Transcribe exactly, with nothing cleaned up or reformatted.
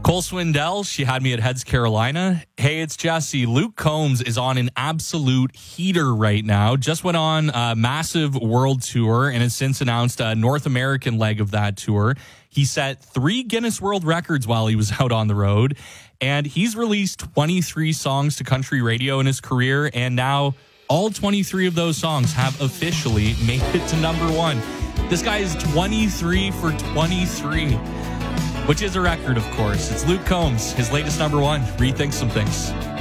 Cole Swindell, she had me at Heads Carolina. Hey, it's Jesse. Luke Combs is on an absolute heater right now. Just went on a massive world tour and has since announced a North American leg of that tour. He set three Guinness World Records while he was out on the road, and he's released twenty-three songs to country radio in his career, and now all twenty-three of those songs have officially made it to number one. This guy is twenty-three for twenty-three, which is a record, of course. It's Luke Combs, his latest number one, Rethink Some Things.